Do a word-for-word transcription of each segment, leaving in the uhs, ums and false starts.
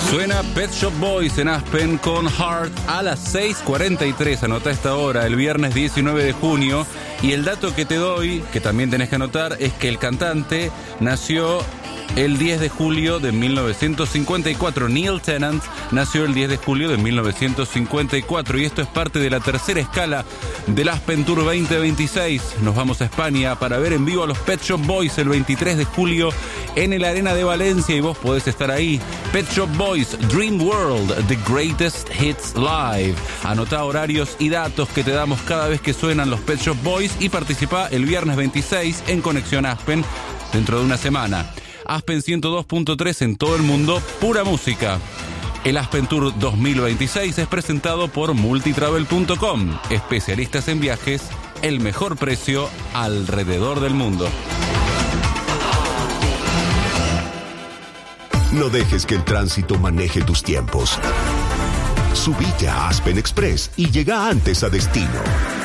Suena Pet Shop Boys en Aspen con Heart a las seis cuarenta y tres. Anota esta hora, el viernes diecinueve de junio. Y el dato que te doy, que también tenés que anotar, es que el cantante nació el diez de julio de mil novecientos cincuenta y cuatro. Neil Tennant nació el diez de julio de mil novecientos cincuenta y cuatro. Y esto es parte de la tercera escala del Aspen Tour veinte veintiséis. Nos vamos a España para ver en vivo a los Pet Shop Boys el veintitrés de julio en el Arena de Valencia, y vos podés estar ahí. Pet Shop Boys, Dream World, The Greatest Hits Live. Anotá horarios y datos que te damos cada vez que suenan los Pet Shop Boys y participá el viernes veintiséis en Conexión Aspen dentro de una semana. Aspen ciento dos punto tres en todo el mundo, pura música. El Aspen Tour dos mil veintiséis es presentado por multitravel punto com, especialistas en viajes, el mejor precio alrededor del mundo. No dejes que el tránsito maneje tus tiempos. Subite a Aspen Express y llega antes a destino.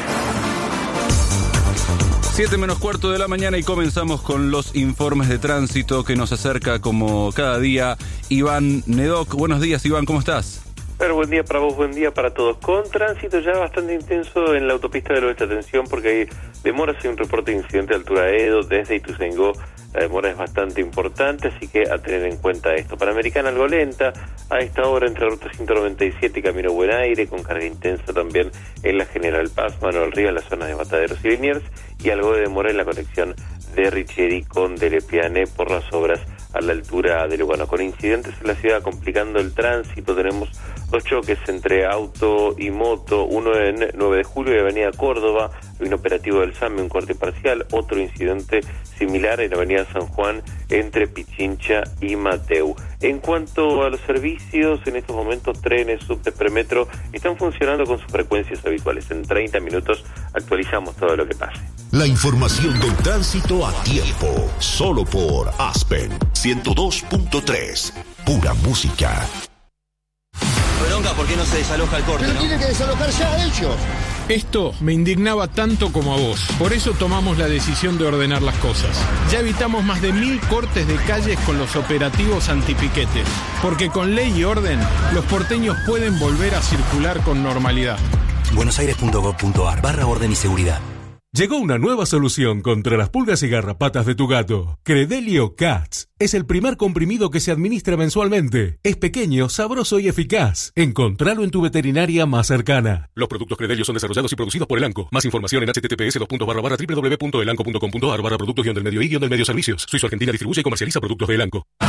Siete menos cuarto de la mañana y comenzamos con los informes de tránsito que nos acerca como cada día Iván Nedoc. Buenos días, Iván, ¿cómo estás? Pero buen día para vos, buen día para todos. Con tránsito ya bastante intenso en la autopista del oeste. Atención porque hay demoras y un reporte de incidente de altura Edo desde Ituzaingó. La demora es bastante importante, así que a tener en cuenta esto. Panamericana algo lenta, a esta hora entre ruta ciento noventa y siete y Camino Buen Aire, con carga intensa también en la General Paz, Manuel Río, en la zona de Mataderos y Liniers, y algo de demora en la conexión de Richeri con Delepiane por las obras a la altura de Lugano. Con incidentes en la ciudad complicando el tránsito, tenemos dos choques entre auto y moto, uno en nueve de julio y Avenida Córdoba, un operativo del SAME, un corte parcial, otro incidente similar en Avenida San Juan entre Pichincha y Mateu. En cuanto a los servicios, en estos momentos trenes, subte, premetro están funcionando con sus frecuencias habituales. En treinta minutos actualizamos todo lo que pase. La información del tránsito a tiempo, solo por Aspen ciento dos punto tres, pura música. Bronca, ¿por qué no se desaloja el corte? Pero ¿no? tiene que desalojar ya ellos. Esto me indignaba tanto como a vos. Por eso tomamos la decisión de ordenar las cosas. Ya evitamos más de mil cortes de calles con los operativos antipiquete. Porque con ley y orden, los porteños pueden volver a circular con normalidad. buenosaires punto gov punto ar barra orden y seguridad. Llegó una nueva solución contra las pulgas y garrapatas de tu gato. Credelio Cats. Es el primer comprimido que se administra mensualmente. Es pequeño, sabroso y eficaz. Encontralo en tu veterinaria más cercana. Los productos Credelio son desarrollados y producidos por Elanco. Más información en https dos puntos barra barra www punto elanco punto com punto ar barra productos guión del medio y guión del medio servicios. Suizo Argentina distribuye y comercializa productos de Elanco.